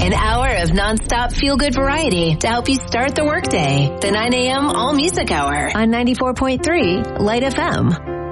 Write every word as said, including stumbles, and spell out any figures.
An hour of nonstop feel-good variety to help you start the workday. The nine a.m. All Music Hour on ninety-four point three Light F M.